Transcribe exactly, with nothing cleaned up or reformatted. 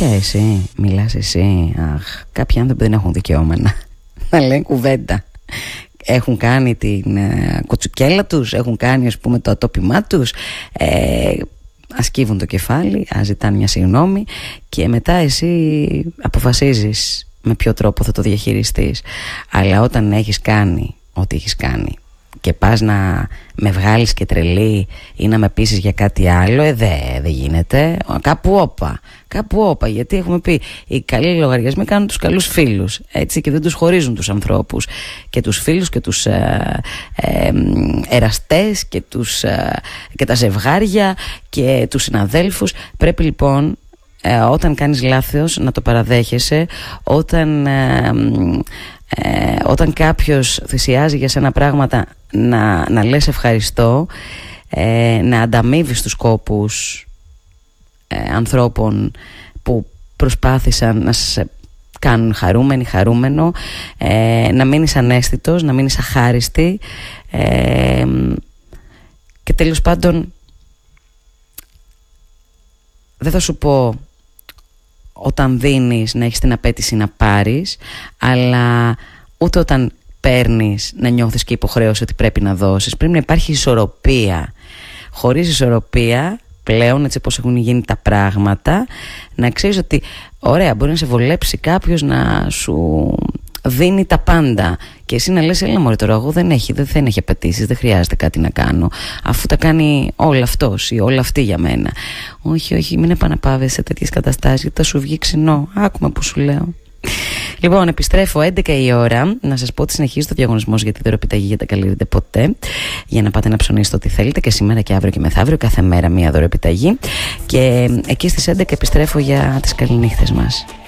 Πια εσύ, μιλάς εσύ. Αχ, κάποιοι άνθρωποι δεν έχουν δικαίωμα να, να λένε κουβέντα. Έχουν κάνει την ε, κοτσουκέλα τους, έχουν κάνει ας πούμε το ατόπιμά τους, ε, ασκύβουν το κεφάλι, ζητάνε μια συγγνώμη και μετά εσύ αποφασίζεις με ποιο τρόπο θα το διαχειριστείς. Αλλά όταν έχεις κάνει ό,τι έχεις κάνει και πας να με βγάλεις και τρελή ή να με πείσεις για κάτι άλλο, ε, δεν δε γίνεται. Κάπου όπα, κάπου όπα, γιατί έχουμε πει οι καλοί λογαριασμοί κάνουν τους καλούς φίλους, έτσι, και δεν τους χωρίζουν τους ανθρώπους και τους φίλους και τους ε, ε, εραστές και, τους, ε, και τα ζευγάρια και τους συναδέλφους. Πρέπει λοιπόν ε, όταν κάνεις λάθος να το παραδέχεσαι, όταν... Ε, Ε, όταν κάποιος θυσιάζει για σένα πράγματα να, να λες ευχαριστώ, ε, να ανταμείβεις τους κόπους ε, ανθρώπων που προσπάθησαν να σε κάνουν χαρούμενοι, χαρούμενο, ε, να μείνεις αναίσθητος, να μείνεις αχάριστη, ε, και τέλος πάντων δεν θα σου πω όταν δίνεις να έχεις την απέτηση να πάρεις, αλλά ούτε όταν παίρνεις να νιώθεις και υποχρέωση ότι πρέπει να δώσεις. Πρέπει να υπάρχει ισορροπία. Χωρίς ισορροπία πλέον, έτσι όπως έχουν γίνει τα πράγματα, να ξέρεις ότι ωραία, μπορεί να σε βολέψει κάποιος να σου δίνει τα πάντα και εσύ να λες έλα μωρέ τώρα, εγώ δεν έχει, δεν, δεν έχει απαιτήσεις, δεν χρειάζεται κάτι να κάνω, αφού τα κάνει όλα αυτός ή όλα αυτή για μένα. Όχι, όχι, μην επαναπάβεσαι σε τέτοιες καταστάσεις, γιατί θα σου βγει ξινό. Άκουμε που σου λέω. Λοιπόν, επιστρέφω έντεκα η ώρα. Να σας πω ότι συνεχίζει το διαγωνισμός για τη δωρεπιταγή για τα καλύρετε ποτέ, για να πάτε να ψωνίσετε ό,τι θέλετε και σήμερα και αύριο και μεθαύριο, κάθε μέρα μία δωρεπιταγή. Και εκεί στις έντεκα επιστρέφω για τις καληνύχτες μας.